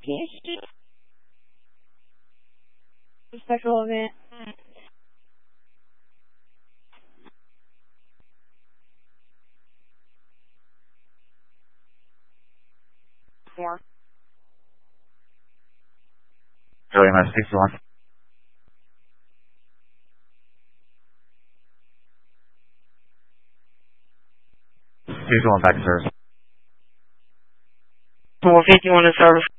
Special event. More. Julian, my 61. 61 back to service. 451 in service.